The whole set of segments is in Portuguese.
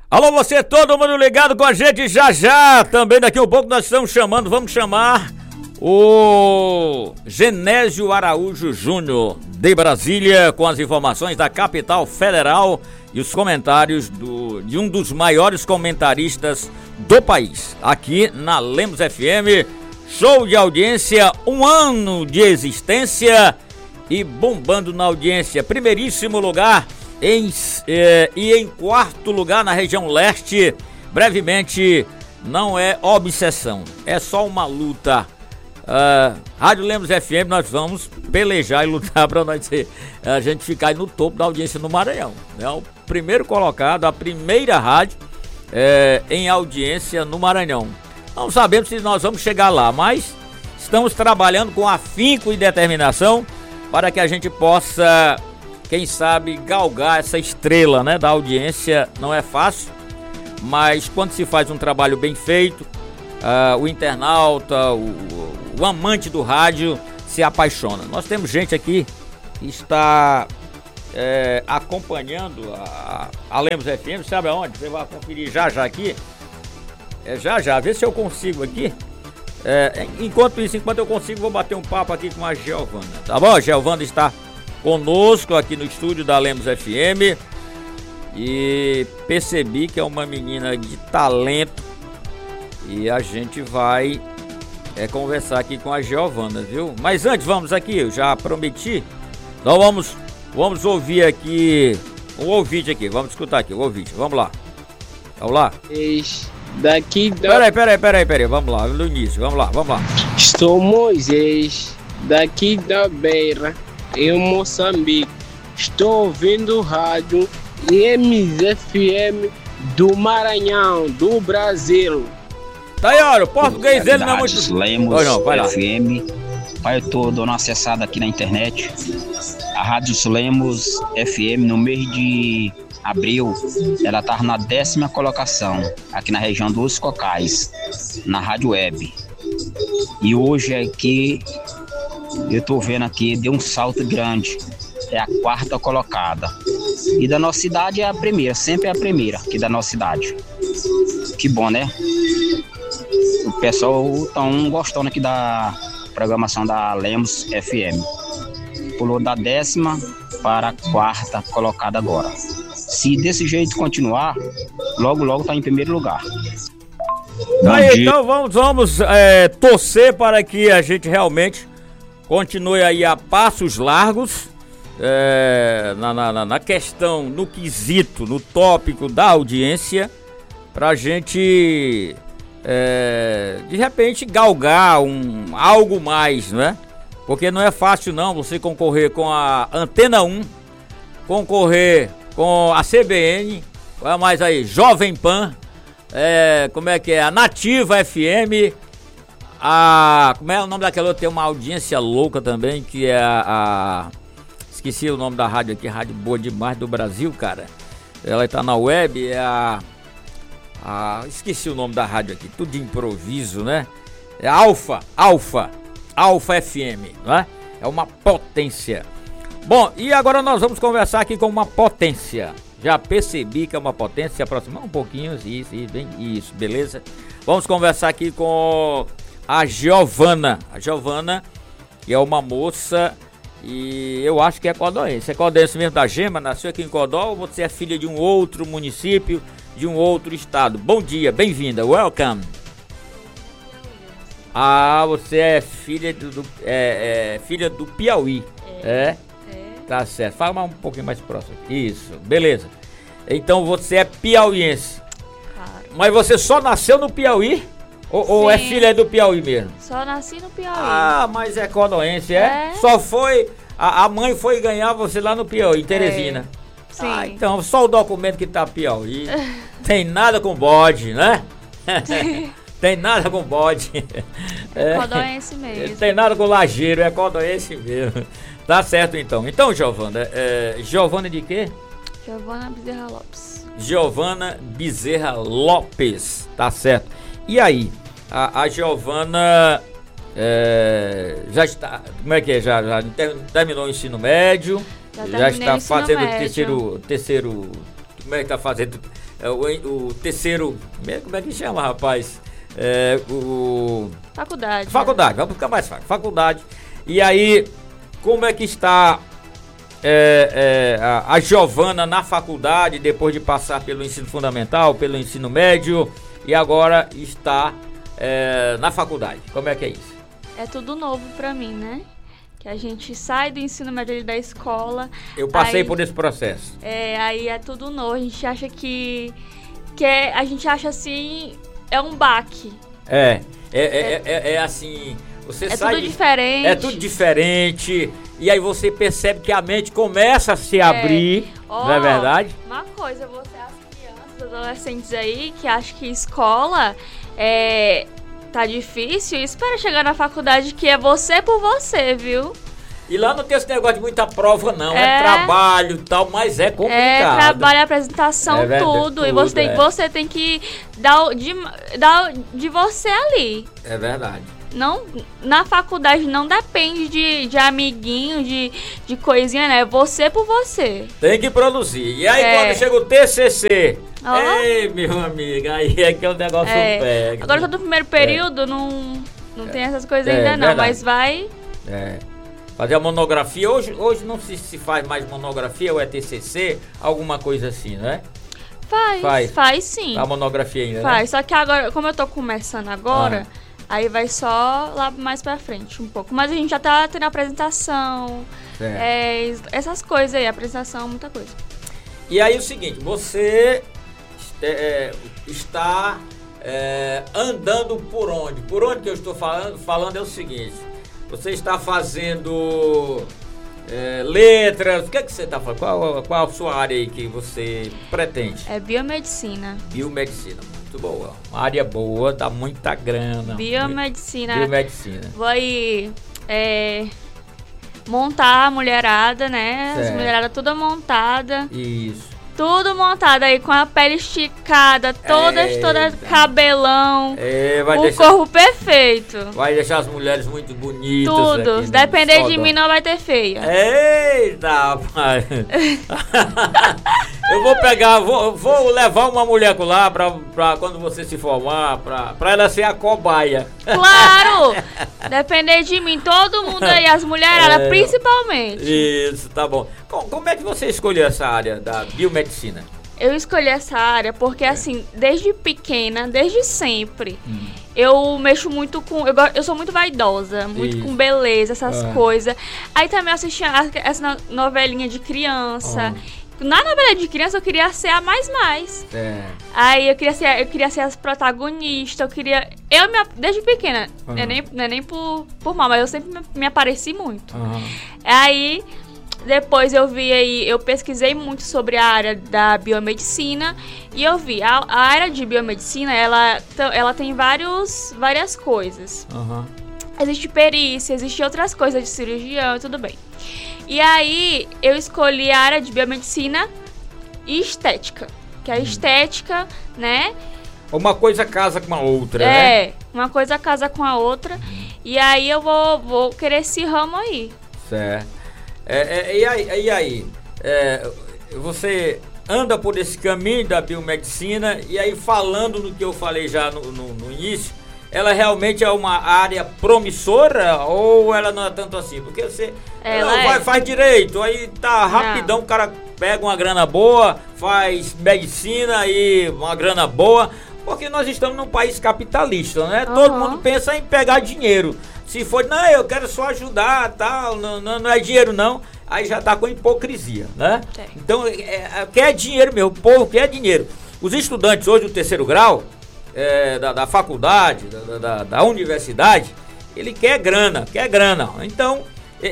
Alô, você, todo mundo ligado com a gente já já. Também daqui a um pouco nós estamos chamando, vamos chamar o Genésio Araújo Júnior de Brasília com as informações da capital federal e os comentários de um dos maiores comentaristas do país. Aqui na Lemos FM, show de audiência, 1 ano de existência e bombando na audiência. Primeiríssimo lugar e em quarto lugar na região leste. Brevemente, não é obsessão, é só uma luta. Rádio Lemos FM, nós vamos pelejar e lutar para a gente ficar no topo da audiência no Maranhão. É o primeiro colocado, a primeira rádio em audiência no Maranhão. Não sabemos se nós vamos chegar lá, mas estamos trabalhando com afinco e determinação para que a gente possa, quem sabe, galgar essa estrela, né, da audiência. Não é fácil, mas quando se faz um trabalho bem feito, o internauta, o amante do rádio se apaixona. Nós temos gente aqui que está acompanhando a Lemos FM, sabe aonde? Você vai conferir já aqui. Vê se eu consigo aqui. Enquanto eu consigo, vou bater um papo aqui com a Giovana, tá bom? A Giovana está conosco aqui no estúdio da Lemos FM e percebi que é uma menina de talento e a gente vai conversar aqui com a Giovana, viu? Mas antes, vamos aqui, eu já prometi, então vamos ouvir aqui um ouvinte aqui, vamos escutar aqui o ouvinte, vamos lá. Peraí, vamos lá, no início, vamos lá. Estou Moisés, daqui da Beira, em Moçambique. Estou ouvindo o rádio MZFM do Maranhão, do Brasil. Tá aí, olha, o português dele não é muito... Lemos FM, pai, eu tô dando uma acessada aqui na internet. A Rádio Lemos FM, no mês de abril, ela tá na 10ª colocação, aqui na região dos Cocais, na Rádio Web. E hoje aqui, eu tô vendo aqui, deu um salto grande, é a 4ª colocada. E da nossa cidade é a primeira, sempre é a primeira aqui da nossa cidade. Que bom, né? O pessoal tão gostando aqui da programação da Lemos FM. Pulou da 10ª para a 4ª colocada agora. Se desse jeito continuar, logo tá em primeiro lugar. Aí, então vamos torcer para que a gente continue aí a passos largos na questão, no quesito, no tópico da audiência, pra gente de repente galgar algo mais, né? Porque não é fácil não você concorrer com a Antena 1, concorrer com a CBN, olha mais aí, Jovem Pan, como é que é? A Nativa FM, como é o nome daquela outra? Tem uma audiência louca também, que é esqueci o nome da rádio aqui, rádio boa demais do Brasil, cara. Ela tá na web, esqueci o nome da rádio aqui, tudo de improviso, né? É Alfa FM, né? É uma potência. Bom, e agora nós vamos conversar aqui com uma potência. Já percebi que é uma potência, se aproximar um pouquinho, isso, beleza? Vamos conversar aqui com a Giovana. A Giovana, que é uma moça, e eu acho que é codoense. É codoense mesmo da Gema, nasceu aqui em Codó, ou você é filha de um outro município, de um outro estado? Bom dia, bem-vinda, welcome. Você é filha filha do Piauí, Tá certo, fala mais um pouquinho mais próximo. Isso, beleza. Então você é piauiense. Claro. Mas você só nasceu no Piauí? Ou é filha do Piauí mesmo? Só nasci no Piauí. Mas é codoense, Só foi... A mãe foi ganhar você lá no Piauí, em Teresina. Sim. Então só o documento que tá Piauí. Tem nada com bode, né? Tem nada com bode. Codoense mesmo. Tem nada com lajeiro, é codoense mesmo. Tá certo então. Então, Giovana, Giovana de quê? Giovana Bezerra Lopes. Giovana Bezerra Lopes, tá certo. E aí, a Giovana já está, como é que é? Já terminou o ensino médio? Já está fazendo o terceiro, como é que tá fazendo? o terceiro, como é que chama, rapaz? Faculdade. Faculdade, vamos ficar mais fácil. Faculdade. E aí, como é que está a Giovana na faculdade, depois de passar pelo ensino fundamental, pelo ensino médio, e agora está na faculdade? Como é que é isso? É tudo novo pra mim, né? Que a gente sai do ensino médio ali da escola. Eu passei por esse processo. Aí é tudo novo. A gente acha a gente acha assim, é um baque. É assim, você sai... Tudo diferente. É tudo diferente. E aí você percebe que a mente começa a se abrir, não é verdade? Uma coisa, você, as crianças, adolescentes aí, que acham que escola tá difícil, espera chegar na faculdade, que é você por você, viu? E lá não tem esse negócio de muita prova, não. É trabalho e tal, mas é complicado. Trabalho, apresentação, tudo. E você tem que dar de você ali. É verdade. Não, na faculdade não depende de amiguinho, de coisinha, né? É você por você. Tem que produzir. E aí quando chega o TCC... Ei, meu amigo, aí é que o negócio pega. Agora eu tô no primeiro período, não tem essas coisas ainda não, verdade. mas vai... Fazer a monografia, hoje não se faz mais monografia, ou é TCC, alguma coisa assim, né? Faz sim. A monografia ainda, Faz, né? só que agora, como eu tô começando agora, aí vai só lá mais pra frente um pouco. Mas a gente já tá tendo apresentação, essas coisas aí, apresentação, muita coisa. E aí o seguinte, você está andando por onde? Por onde que eu estou falando é o seguinte, você está fazendo letras, o que é que você está falando? Qual a sua área aí que você pretende? É biomedicina. Biomedicina, muito boa. Uma área boa, dá muita grana. Biomedicina. Vou aí montar a mulherada, né? Certo. As mulheradas toda montada. Isso. Tudo montado aí, com a pele esticada, toda cabelão, corpo perfeito. Vai deixar as mulheres muito bonitas. Tudo, se depender de mim não vai ter feia. Eita, rapaz. Eu vou pegar, vou levar uma mulher lá pra quando você se formar, pra ela ser a cobaia. Claro, depender de mim, todo mundo aí, as mulheradas principalmente. Isso, tá bom. Como é que você escolheu essa área da biomedicina? Eu escolhi essa área porque, assim, desde pequena, desde sempre, eu mexo muito com... Eu sou muito vaidosa, muito com beleza, essas coisas. Aí também eu assistia essa novelinha de criança. Na novela de criança eu queria ser a mais. Aí eu queria ser as protagonistas, desde pequena, não é nem por mal, mas eu sempre me apareci muito. Aí... Depois eu pesquisei muito sobre a área da biomedicina e eu vi, a área de biomedicina, ela tem várias coisas. Existe perícia, existe outras coisas de cirurgião e tudo bem. E aí eu escolhi a área de biomedicina e estética, que é a estética, né? Uma coisa casa com a outra, né? Uma coisa casa com a outra. E aí eu vou querer esse ramo aí. Certo. E aí, você anda por esse caminho da biomedicina e aí falando no que eu falei já no início, ela realmente é uma área promissora ou ela não é tanto assim? Porque você faz direito, aí tá rapidão, o cara pega uma grana boa, faz medicina e uma grana boa, porque nós estamos num país capitalista, né? Todo mundo pensa em pegar dinheiro. Se for, não, eu quero só ajudar, tal, não é dinheiro não, aí já tá com hipocrisia, né? Então, quer dinheiro mesmo, o povo quer dinheiro. Os estudantes hoje do terceiro grau, da faculdade, da universidade, ele quer grana. Então,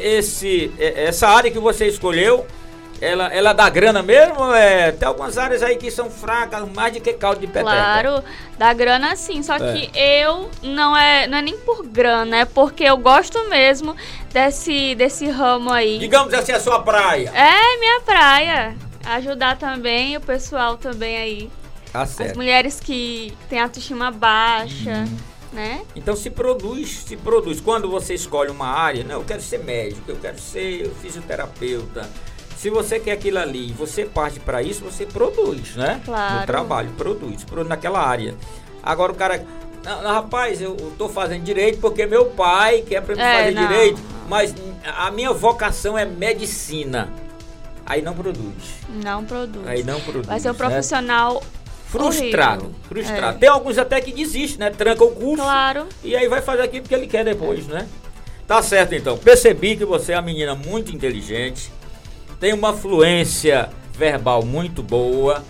essa área que você escolheu, ela dá grana mesmo? Tem algumas áreas aí que são fracas, mais do que caldo de peteca. Claro, dá grana sim, só que eu não é nem por grana, é porque eu gosto mesmo desse ramo aí. Digamos assim, a sua praia. É minha praia. Ajudar também o pessoal também aí. Tá certo. As mulheres que têm autoestima baixa, né? Então se produz. Quando você escolhe uma área, não, eu quero ser médico, eu quero ser fisioterapeuta, se você quer aquilo ali e você parte para isso, você produz, né? Claro. No trabalho, produz naquela área. Agora o cara... Não, rapaz, eu tô fazendo direito porque meu pai quer para mim fazer direito, mas a minha vocação é medicina. Aí não produz. Não produz. Aí não produz. Vai ser um profissional frustrado. Tem alguns até que desistem, né? Tranca o curso. Claro. E aí vai fazer aquilo que ele quer depois, né? Tá certo, então. Percebi que você é uma menina muito inteligente, tem uma fluência verbal muito boa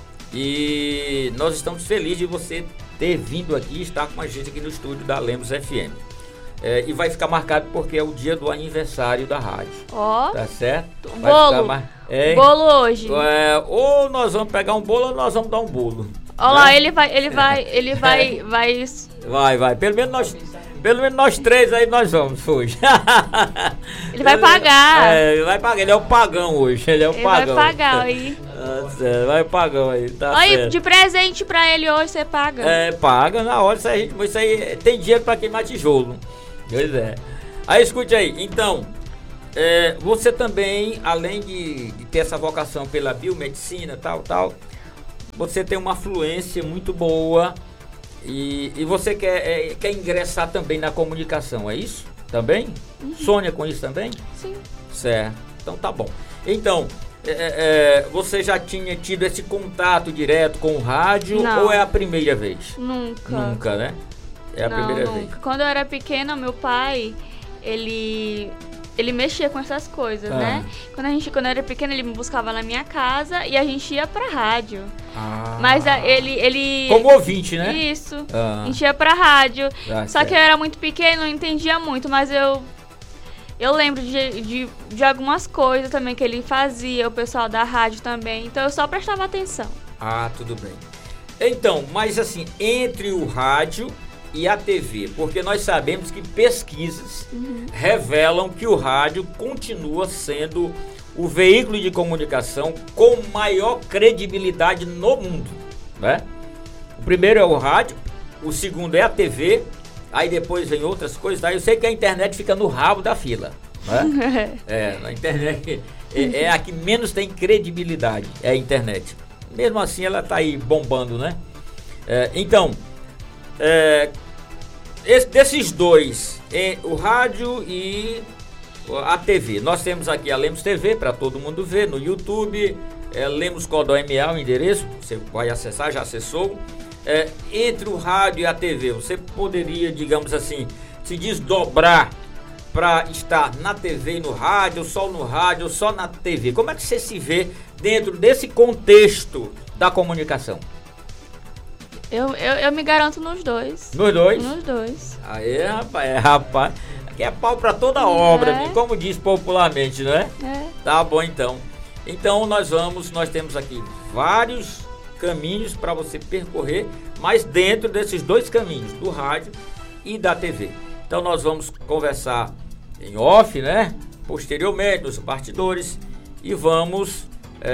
e nós estamos felizes de você ter vindo aqui e estar com a gente aqui no estúdio da Lemos FM. E vai ficar marcado porque é o dia do aniversário da rádio. Ó. Tá certo? Bolo. Bolo hoje. Ou nós vamos pegar um bolo ou nós vamos dar um bolo. Olha lá, ele vai. Vai. Pelo menos nós três aí nós vamos hoje. Ele vai pagar. Ele vai pagar. Ele é o pagão hoje. Ele vai pagar aí. Vai pagão aí. Tá aí, certo. de presente pra ele hoje você paga. Paga na hora. Isso aí tem dinheiro pra queimar tijolo. Pois é. Aí escute aí. Então, você também, além de ter essa vocação pela biomedicina, tal, você tem uma fluência muito boa. E você quer ingressar também na comunicação, é isso? Também? Uhum. Sonha com isso também? Sim. Certo, então tá bom. Então, você já tinha tido esse contato direto com o rádio? Não. Ou é a primeira vez? Nunca. Nunca, né? É a primeira vez. Quando eu era pequena, meu pai, ele mexia com essas coisas, né? Quando eu era pequena, ele me buscava na minha casa e a gente ia pra rádio. Mas ele... Como ouvinte, né? Isso. A gente ia pra rádio. Só que eu era muito pequena, não entendia muito, mas eu lembro de algumas coisas também que ele fazia, o pessoal da rádio também. Então eu só prestava atenção. Tudo bem. Então, mas assim, entre o rádio e a TV, porque nós sabemos que pesquisas revelam que o rádio continua sendo o veículo de comunicação com maior credibilidade no mundo, né? O primeiro é o rádio, o segundo é a TV, aí depois vem outras coisas, aí eu sei que a internet fica no rabo da fila, né? A internet é a que menos tem credibilidade, é a internet. Mesmo assim ela tá aí bombando, né? Então, desses dois, o rádio e a TV, nós temos aqui a Lemos TV para todo mundo ver no YouTube, Lemos Codó MA, o endereço, você vai acessar, já acessou. Entre o rádio e a TV, você poderia, digamos assim, se desdobrar para estar na TV e no rádio, só no rádio, só na TV. Como é que você se vê dentro desse contexto da comunicação? Eu me garanto nos dois. Nos dois? Nos dois. Aí, rapaz. Aqui é pau pra toda obra, como diz popularmente, né? Tá bom, então. Então nós temos aqui vários caminhos para você percorrer, mas dentro desses dois caminhos, do rádio e da TV. Então nós vamos conversar em off, né? Posteriormente, nos bastidores, e vamos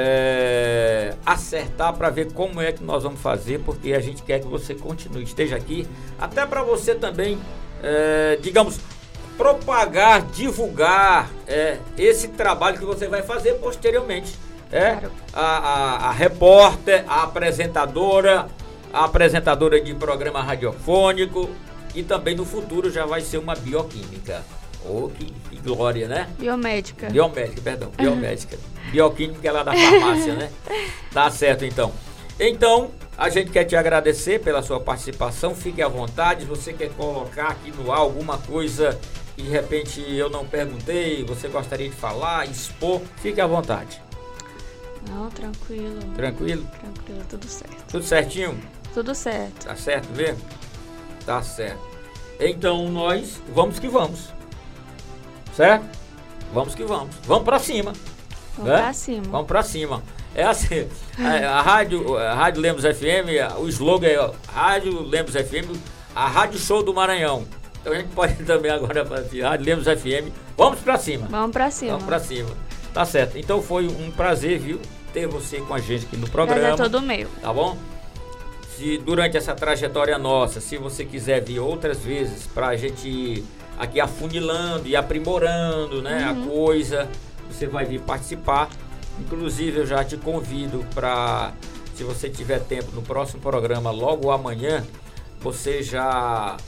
acertar para ver como é que nós vamos fazer, porque a gente quer que você continue, esteja aqui, até para você também, digamos, propagar, divulgar esse trabalho que você vai fazer posteriormente. Claro. A repórter, a apresentadora de programa radiofônico, e também no futuro já vai ser uma bioquímica. Que glória, né? Biomédica. Biomédica. Bioquímica é lá da farmácia, né? Tá certo, então. Então, a gente quer te agradecer pela sua participação. Fique à vontade. Se você quer colocar aqui no ar alguma coisa que de repente eu não perguntei, você gostaria de falar, expor, fique à vontade. Não, tranquilo. Tranquilo? Tranquilo, tudo certo. Tudo certinho? Tudo certo. Tá certo mesmo? Tá certo. Então nós vamos que vamos. Certo? Vamos que vamos. Vamos pra cima. Vamos pra cima. É assim, a Rádio Lemos FM, o slogan é Rádio Lemos FM, a Rádio Show do Maranhão. Então a gente pode também agora fazer Rádio Lemos FM. Vamos pra cima. Vamos pra cima. Vamos pra cima. Tá certo. Então foi um prazer, viu, ter você com a gente aqui no programa. É todo meu. Tá bom? Se durante essa trajetória nossa, se você quiser vir outras vezes pra gente ir aqui afunilando e aprimorando, né, a coisa, você vai vir participar. Inclusive, eu já te convido para, se você tiver tempo no próximo programa, logo amanhã, você já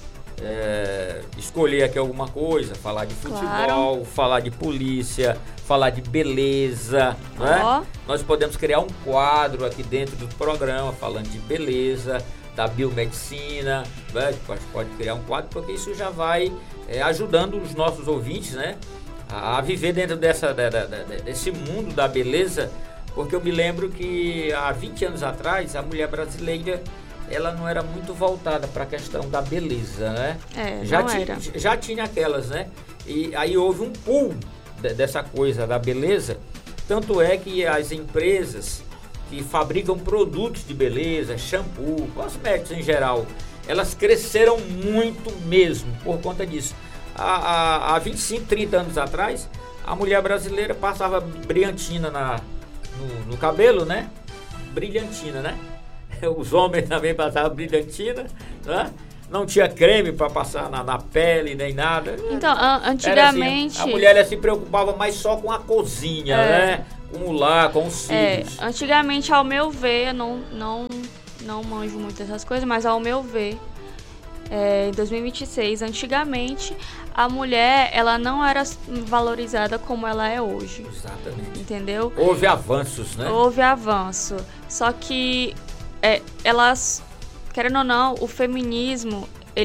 escolher aqui alguma coisa, falar de futebol, claro, falar de polícia, falar de beleza, né? Nós podemos criar um quadro aqui dentro do programa falando de beleza, da biomedicina, né? Pode criar um quadro, porque isso já vai ajudando os nossos ouvintes, né, a viver dentro desse mundo da beleza, porque eu me lembro que há 20 anos atrás a mulher brasileira ela não era muito voltada para a questão da beleza, né? Já tinha aquelas, né? E aí houve um pulo dessa coisa da beleza, tanto é que as empresas que fabricam produtos de beleza, shampoo, cosméticos em geral, elas cresceram muito mesmo por conta disso. Há 25, 30 anos atrás, a mulher brasileira passava brilhantina no cabelo, né? Brilhantina, né? Os homens também passavam brilhantina, né? Não tinha creme para passar na pele nem nada. Então, antigamente... Assim, a mulher se preocupava mais só com a cozinha, né? Com o lar, com os cílios. Antigamente, ao meu ver, não manjo muito dessas coisas, mas ao meu ver, em 2026, antigamente, a mulher, ela não era valorizada como ela é hoje. Exatamente. Entendeu? Houve avanços, né? Houve avanço. Só que elas, querendo ou não, o feminismo,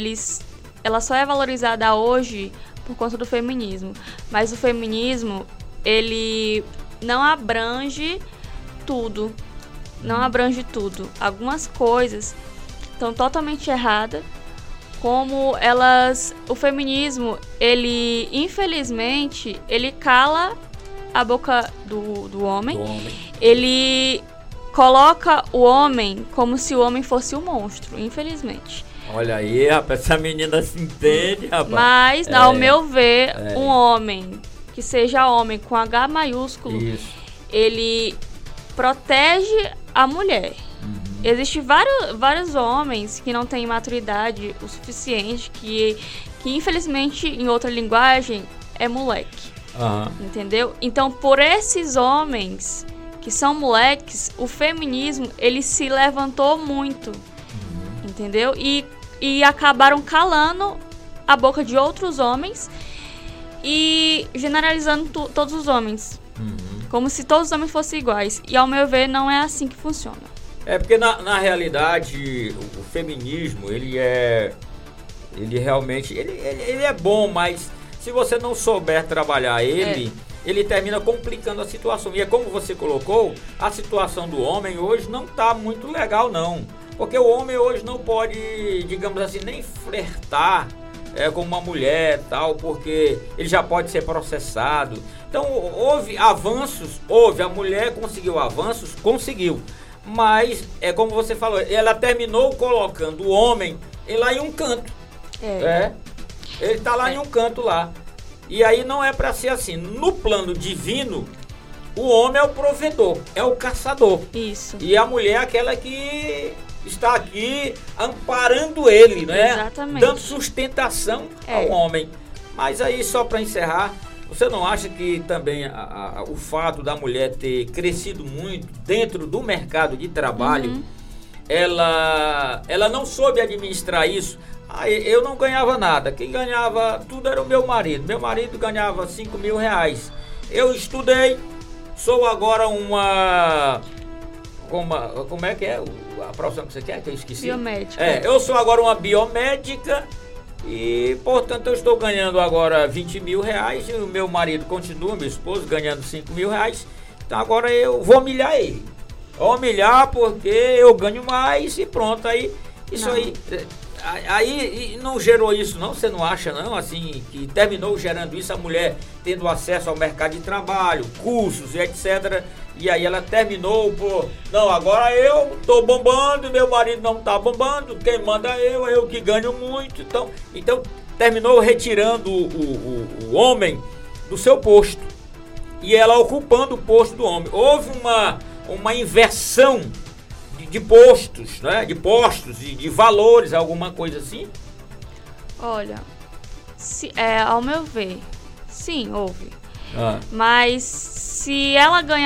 ela só é valorizada hoje por conta do feminismo. Mas o feminismo, ele não abrange tudo. Não abrange tudo. Algumas coisas estão totalmente erradas. Como o feminismo, ele, infelizmente, ele cala a boca do homem. Ele coloca o homem como se o homem fosse um monstro, infelizmente. Olha aí, rapaz, essa menina se entende, rapaz. Mas, ao meu ver, um homem, que seja homem com H maiúsculo, ele protege a mulher. Existem vários homens que não têm maturidade o suficiente, que infelizmente, em outra linguagem, é moleque. Entendeu? Então, por esses homens que são moleques, o feminismo, ele se levantou muito. Entendeu? E acabaram calando a boca de outros homens e generalizando todos os homens. Como se todos os homens fossem iguais. E, ao meu ver, não é assim que funciona. Porque na realidade o feminismo ele realmente é bom, mas se você não souber trabalhar ele termina complicando a situação. E é como você colocou, a situação do homem hoje não está muito legal não, porque o homem hoje não pode, digamos assim, nem flertar com uma mulher tal, porque ele já pode ser processado. Então houve avanços, a mulher conseguiu avanços, mas, como você falou, ela terminou colocando o homem lá em um canto. Ele está lá em um canto lá. E aí não é para ser assim. No plano divino, o homem é o provedor, é o caçador. Isso. E a mulher é aquela que está aqui amparando ele, né? Exatamente. Dando sustentação ao homem. Mas aí, só para encerrar, você não acha que também o fato da mulher ter crescido muito dentro do mercado de trabalho, ela não soube administrar isso? Eu não ganhava nada, quem ganhava tudo era o meu marido. Meu marido ganhava 5 mil reais. Eu estudei, sou agora como é que é a profissão que você quer, que eu esqueci? Biomédica. Eu sou agora uma biomédica. E, portanto, eu estou ganhando agora 20 mil reais e o meu marido continua, meu esposo, ganhando 5 mil reais. Então agora eu vou humilhar ele. Vou humilhar porque eu ganho mais e pronto. Aí não gerou isso não? Você não acha não? Assim, que terminou gerando isso, a mulher tendo acesso ao mercado de trabalho, cursos e etc. E aí ela terminou por... Não, agora eu tô bombando, meu marido não tá bombando, quem manda é eu que ganho muito. Então terminou retirando o homem do seu posto. E ela ocupando o posto do homem. Houve uma inversão de postos, né? De postos e de valores, alguma coisa assim? Olha, ao meu ver, sim, houve. Mas se ela ganhar...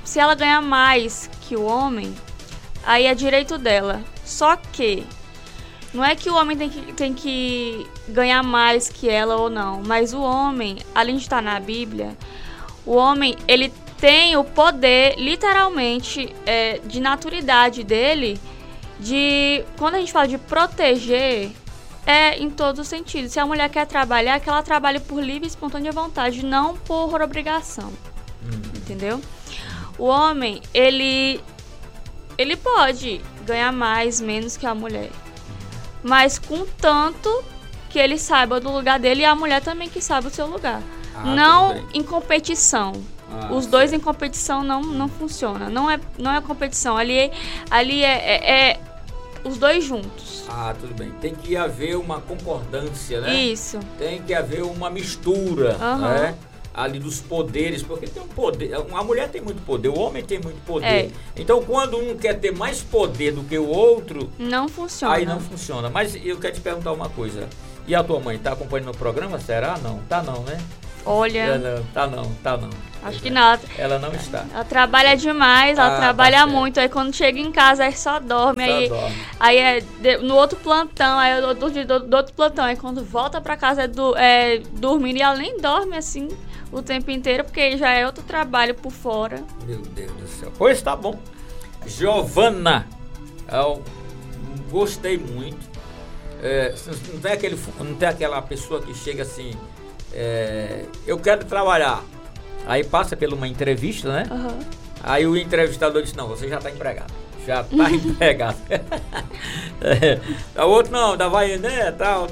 se ela ganhar mais que o homem, aí é direito dela. Só que não é que o homem tem que ganhar mais que ela ou não, mas o homem, além de estar na Bíblia, o homem, ele tem o poder, literalmente, de naturalidade dele, de, quando a gente fala de proteger, em todos os sentidos. Se a mulher quer trabalhar, que ela trabalhe por livre e espontânea vontade, não por obrigação. Entendeu? O homem, ele pode ganhar mais, menos que a mulher. Mas contanto que ele saiba do lugar dele e a mulher também que saiba o seu lugar. Não em competição. Os dois em competição não funciona. Não é competição. Ali é os dois juntos. Tudo bem. Tem que haver uma concordância, né? Isso. Tem que haver uma mistura, né? Ali dos poderes, porque tem um poder. A mulher tem muito poder, o homem tem muito poder. Então, quando um quer ter mais poder do que o outro, não funciona. Aí não funciona. Mas eu quero te perguntar uma coisa. E a tua mãe tá acompanhando o programa? Será? Não. Tá não, né? Olha. Tá não. Acho que não. Ela não está. Ela trabalha demais, ela trabalha muito. Aí quando chega em casa, aí só dorme. Aí no outro plantão, aí do outro plantão. Aí quando volta pra casa é dormindo. E ela nem dorme assim o tempo inteiro, porque já é outro trabalho por fora. Meu Deus do céu. Pois tá bom. Giovana, eu gostei muito. Não tem aquela pessoa que chega assim, eu quero trabalhar. Aí passa por uma entrevista, né? Aí o entrevistador diz, não, você já está empregado. Já está empregado. O outro não, ainda vai, né? Tal.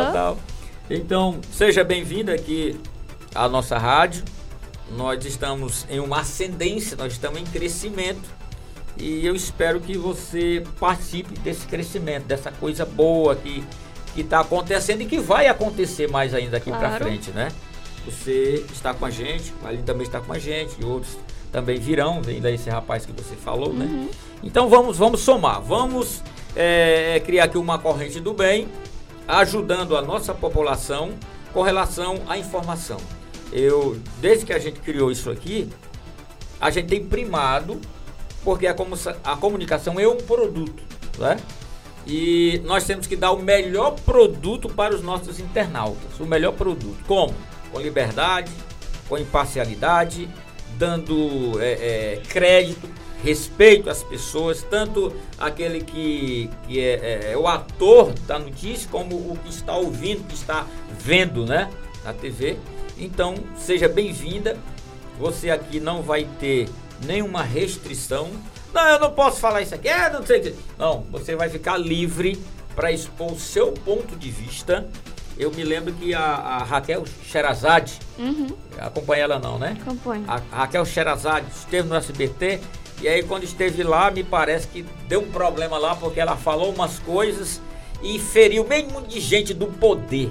Então, seja bem-vindo aqui à nossa rádio. Nós estamos em uma ascendência, nós estamos em crescimento. E eu espero que você participe desse crescimento, dessa coisa boa que está acontecendo e que vai acontecer mais ainda aqui para frente, né? Você está com a gente, o Aline também está com a gente, e outros também virão, vem daí esse rapaz que você falou, né? Então vamos somar, vamos criar aqui uma corrente do bem, ajudando a nossa população com relação à informação. Desde que a gente criou isso aqui, a gente tem primado, porque a comunicação é um produto, né? E nós temos que dar o melhor produto para os nossos internautas, o melhor produto. Como? Com liberdade, com imparcialidade, dando crédito, respeito às pessoas, tanto aquele que é o ator da notícia, como o que está ouvindo, que está vendo, né, na TV. Então, seja bem-vinda. Você aqui não vai ter nenhuma restrição. Não, eu não posso falar isso aqui. Não sei o que. Não, você vai ficar livre para expor o seu ponto de vista. Eu me lembro que a Raquel Sherazade, acompanha ela não, né? Acompanho. A Raquel Sherazade esteve no SBT e aí quando esteve lá, me parece que deu um problema lá porque ela falou umas coisas e feriu meio mundo de gente.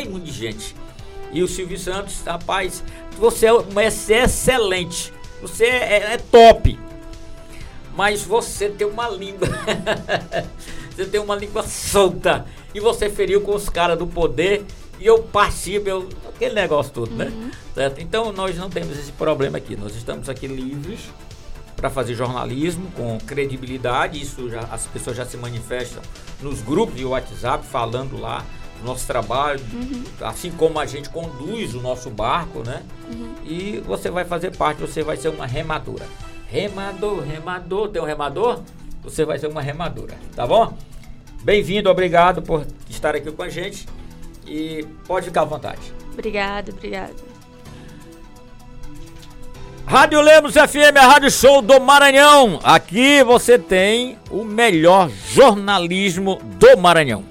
E o Silvio Santos, rapaz, você é excelente, você é top, mas você tem uma língua, você tem uma língua solta. E você feriu com os caras do poder e eu participo, aquele negócio todo, né? Certo? Então nós não temos esse problema aqui. Nós estamos aqui livres para fazer jornalismo com credibilidade. Isso as pessoas já se manifestam nos grupos de WhatsApp, falando lá do nosso trabalho, assim como a gente conduz o nosso barco, né? E você vai fazer parte, você vai ser uma remadora. Remador, tem um remador? Você vai ser uma remadora, tá bom? Bem-vindo, obrigado por estar aqui com a gente e pode ficar à vontade. Obrigado. Rádio Lemos FM, a Rádio Show do Maranhão. Aqui você tem o melhor jornalismo do Maranhão.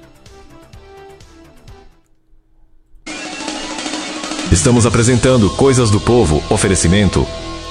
Estamos apresentando Coisas do Povo, oferecimento.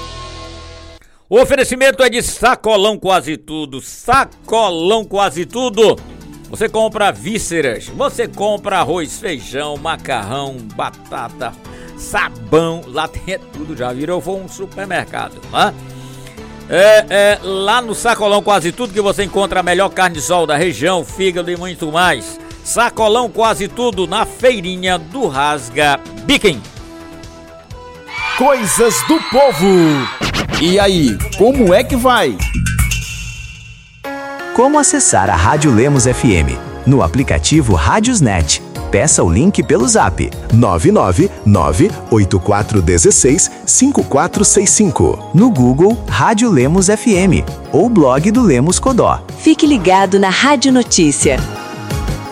O oferecimento é de Sacolão Quase Tudo. Sacolão Quase Tudo. Você compra vísceras, você compra arroz, feijão, macarrão, batata, sabão, lá tem tudo, já virou um supermercado, né? Lá no Sacolão Quase Tudo que você encontra a melhor carne de sol da região, fígado e muito mais. Sacolão Quase Tudo na feirinha do Rasga Biquem. Coisas do Povo. E aí, como é que vai? Como acessar a Rádio Lemos FM? No aplicativo Rádiosnet. Peça o link pelo zap 999-8416-5465. No Google Rádio Lemos FM ou blog do Lemos Codó. Fique ligado na Rádio Notícia.